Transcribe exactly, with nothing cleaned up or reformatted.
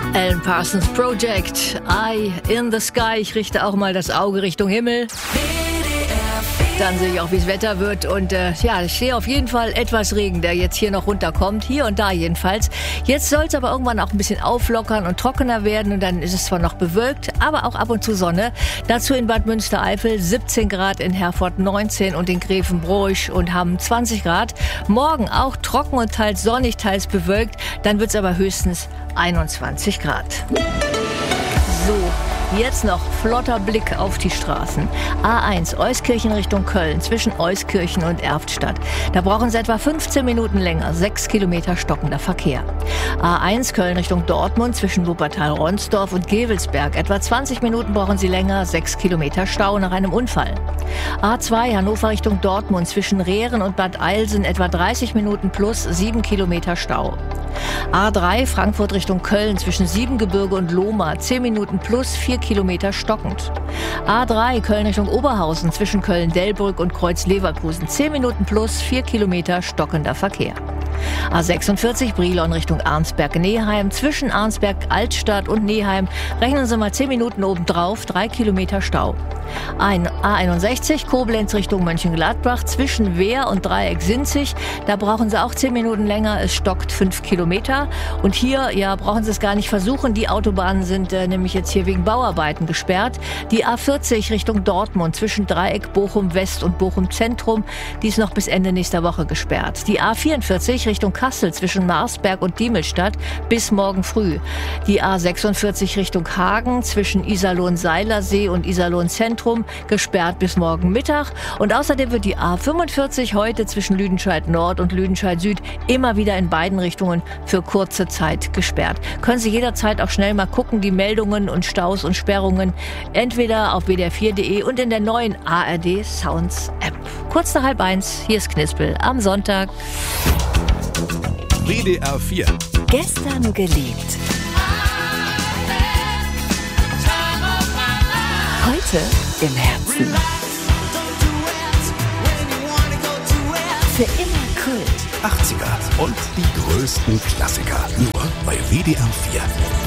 Alan Parsons Project, Eye in the Sky. Ich richte auch mal das Auge Richtung Himmel. Dann sehe ich auch, wie es Wetter wird. Und äh, ja, ich sehe auf jeden Fall etwas Regen, der jetzt hier noch runterkommt. Hier und da jedenfalls. Jetzt soll es aber irgendwann auch ein bisschen auflockern und trockener werden. Und dann ist es zwar noch bewölkt, aber auch ab und zu Sonne. Dazu in Bad Münstereifel siebzehn Grad, in Herford neunzehn und in Grevenbroich und Hamm zwanzig Grad. Morgen auch trocken und teils sonnig, teils bewölkt. Dann wird es aber höchstens einundzwanzig Grad. So. Jetzt noch flotter Blick auf die Straßen. A eins, Euskirchen Richtung Köln, zwischen Euskirchen und Erftstadt. Da brauchen Sie etwa fünfzehn Minuten länger, sechs Kilometer stockender Verkehr. A eins, Köln Richtung Dortmund, zwischen Wuppertal-Ronsdorf und Gevelsberg. Etwa zwanzig Minuten brauchen Sie länger, sechs Kilometer Stau nach einem Unfall. A zwei, Hannover Richtung Dortmund, zwischen Rehren und Bad Eilsen. Etwa dreißig Minuten plus sieben Kilometer Stau. A drei, Frankfurt Richtung Köln, zwischen Siebengebirge und Lohmar, zehn Minuten plus vier Kilometer stockend. A drei, Köln Richtung Oberhausen, zwischen Köln-Delbrück und Kreuz-Leverkusen, zehn Minuten plus vier Kilometer stockender Verkehr. A sechsundvierzig, Brilon Richtung Arnsberg-Neheim, zwischen Arnsberg-Altstadt und Neheim, rechnen Sie mal zehn Minuten obendrauf, drei Kilometer Stau. Ein A einundsechzig, Koblenz Richtung Mönchengladbach, zwischen Wehr und Dreieck-Sinzig, da brauchen Sie auch zehn Minuten länger, es stockt fünf Kilometer. Und hier, ja, brauchen Sie es gar nicht versuchen, die Autobahnen sind äh, nämlich jetzt hier wegen Bauarbeiten gesperrt. Die A vierzig Richtung Dortmund, zwischen Dreieck Bochum-West und Bochum-Zentrum, die ist noch bis Ende nächster Woche gesperrt. Die A vierundvierzig Richtung Kassel, zwischen Marsberg und Diemelstadt, bis morgen früh. Die A sechsundvierzig Richtung Hagen, zwischen Iserlohn-Seilersee und Iserlohn-Zentrum, gesperrt bis morgen Mittag. Und außerdem wird die A fünfundvierzig heute zwischen Lüdenscheid Nord und Lüdenscheid Süd immer wieder in beiden Richtungen für kurze Zeit gesperrt. Können Sie jederzeit auch schnell mal gucken, die Meldungen und Staus und Sperrungen, entweder auf w d r vier punkt d e und in der neuen A R D Sounds App. Kurz nach halb eins, hier ist Knispel am Sonntag. W D R vier. Gestern geliebt. Heute im Herzen. Für immer Kult. achtziger und die größten Klassiker. Nur bei W D R vier.